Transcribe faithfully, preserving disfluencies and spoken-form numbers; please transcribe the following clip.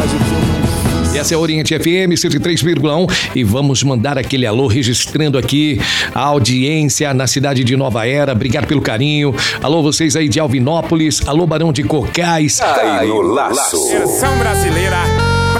E essa é a Oriente F M cento e três vírgula um e vamos mandar aquele alô registrando aqui a audiência na cidade de Nova Era. Obrigado pelo carinho. Alô, vocês aí de Alvinópolis. Alô, Barão de Cocais. Cai no laço. Versão brasileira.